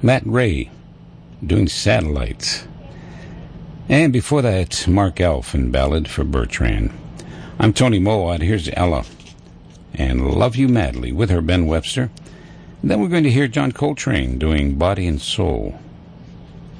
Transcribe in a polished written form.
Matt Ray doing Satellites. And before that, Mark Elf and Ballad for Bertrand. I'm Tony Mowat. Here's Ella and Love You Madly with her Ben Webster. And then we're going to hear John Coltrane doing Body and Soul.